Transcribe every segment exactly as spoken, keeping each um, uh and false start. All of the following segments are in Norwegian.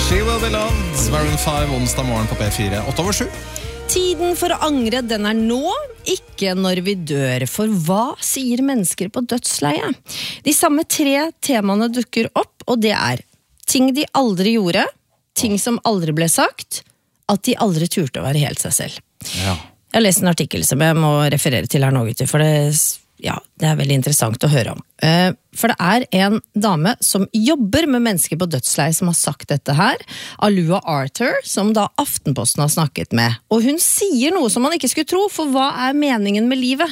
She Will Be Loved, Maroon five, onsdag morgen på P fire, åtte over sju. Tiden for å angre, den er nå, ikke når vi dør. For hva sier mennesker på dødsleie? De samme tre temaene dukker opp, og det er ting de aldri gjorde, ting som aldri ble sagt, at de aldri turte å være helt seg selv. Ja. Jeg har lest en artikkel som jeg må referere til her nå, gutter, for det, ja, det er veldig interessant å høre om. For det er en dame som jobber med mennesker på dødsleie som har sagt dette her, Alua Arthur, som da Aftenposten har snakket med. Og hun sier noe som man ikke skulle tro, for hva er meningen med livet?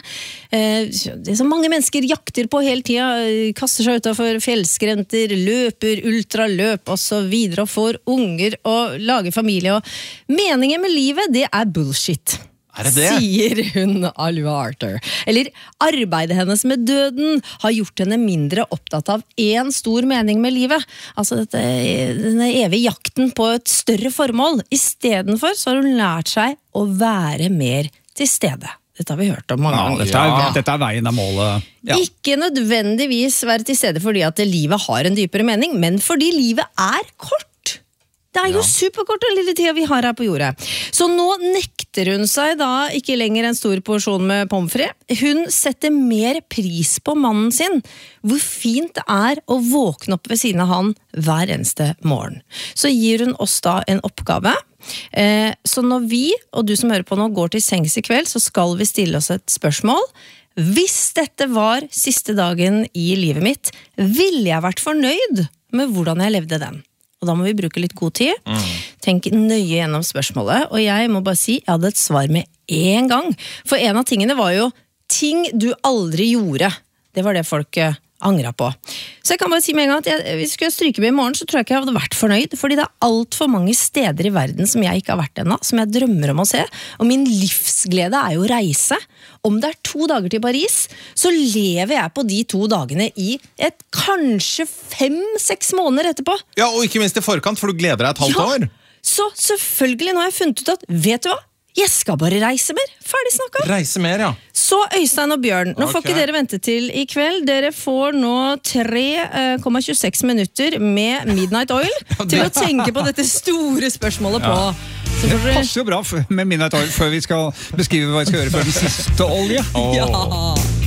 Det som mange mennesker jakter på hele tiden, kaster seg utenfor fjellskrenter, løper, ultraløp og så videre, og får unger og lager familie. Og meningen med livet, det er bullshit. Er det det? Sier hun Alua Arthur. Eller arbeidet hennes med døden har gjort henne mindre opptatt av en stor mening med livet. Altså dette, denne evige jakten på et større formål. I stedet for så har hun lært seg å være mer til stede. Dette har vi hørt om mange Ja, ganger. dette, er, dette er veien av målet. Ja. Ikke nødvendigvis være til stede fordi at livet har en dypere mening, men fordi livet er kort. Det er jo ja. superkort den lille tida vi har her på jordet. Så nå nekter hun seg da ikke lenger en stor porsjon med pommes frites. Hun setter mer pris på mannen sin. Hvor fint det er å våkne opp ved siden av han hver eneste morgen. Så gir hun oss da en oppgave. Eh, så når vi, og du som hører på nå, går til sengs i kveld, så skal vi stille oss et spørsmål. Hvis dette var siste dagen i livet mitt, ville jeg vært fornøyd med hvordan jeg levde den? Og da må vi bruke litt god tid. Mm. Tenk nøye gjennom spørsmålet. Og jeg må bare si, jeg hadde et svar med en gang. For en av tingene var jo ting du aldri gjorde. Det var det folk uh, angret på. Så jeg kan bare si med en gang at jeg, hvis jeg skulle stryke med i morgen, så tror jeg ikke jeg hadde vært fornøyd. Fordi det er alt for mange steder i verden som jeg ikke har vært ennå, som jeg drømmer om å se. Og min livsglede er jo å reise. Om det er to dager til Paris, så lever jeg på de to dagene i et kanskje fem-seks måneder etterpå. Ja, og ikke minst i forkant, for du gleder deg et halvt ja, år. Så selvfølgelig, nå har jeg funnet ut at, vet du hva? Jeg skal bare reise mer. Ferdig snakket. Reise mer, ja. Så Øystein og Bjørn, nå okay. får ikke dere vente til i kveld. Dere får nå tre komma tjueseks minutter med Midnight Oil ja, det... til å tenke på dette store spørsmålet ja. på. Det passer jo bra med Midnight Oil før vi skal beskrive hva vi skal gjøre for den siste olje. Ja.